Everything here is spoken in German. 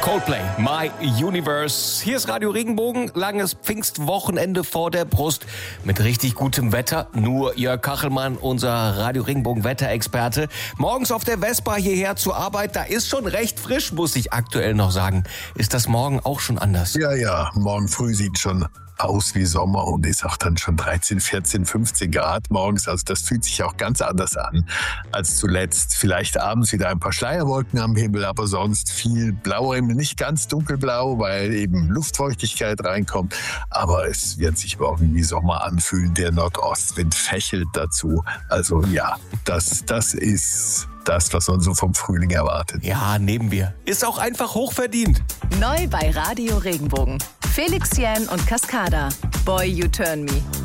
Coldplay, My Universe. Hier ist Radio Regenbogen, langes Pfingstwochenende vor der Brust mit richtig gutem Wetter. Nur Jörg Kachelmann, unser Radio Regenbogen Wetterexperte. Morgens auf der Vespa hierher zur Arbeit, da ist schon recht frisch, muss ich aktuell noch sagen. Ist das morgen auch schon anders? Ja, morgen früh sieht schon aus wie Sommer und ist auch dann schon 13, 14, 15 Grad morgens. Also das fühlt sich auch ganz anders an als zuletzt. Vielleicht abends wieder ein paar Schleierwolken am Himmel, aber sonst viel blauer Himmel. Nicht ganz dunkelblau, weil eben Luftfeuchtigkeit reinkommt. Aber es wird sich morgen wie Sommer anfühlen. Der Nordostwind fächelt dazu. Also ja, das ist das, was man so vom Frühling erwartet. Ja, nehmen wir. Ist auch einfach hochverdient. Neu bei Radio Regenbogen. Felix Jähn und Cascada. Boy, You Turn Me.